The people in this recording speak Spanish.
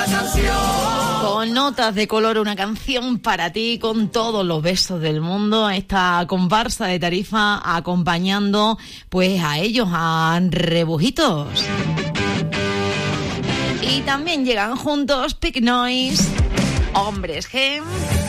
esta canción. Con notas de color, una canción para ti, con todos los besos del mundo. Esta comparsa de Tarifa acompañando pues a ellos, a Rebujitos. Y también llegan juntos Pink Noise, Hombres G